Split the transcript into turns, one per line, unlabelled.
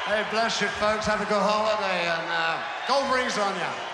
Hey, bless you, folks. Have a good holiday, and gold rings on you.